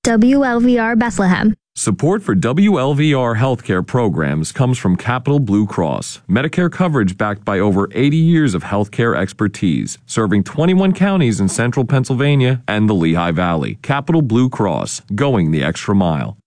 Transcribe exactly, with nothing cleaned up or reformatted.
W L V R Bethlehem. Support for W L V R healthcare programs comes from Capital Blue Cross, Medicare coverage backed by over eighty years of healthcare expertise, serving twenty-one counties in central Pennsylvania and the Lehigh Valley. Capital Blue Cross, going the extra mile.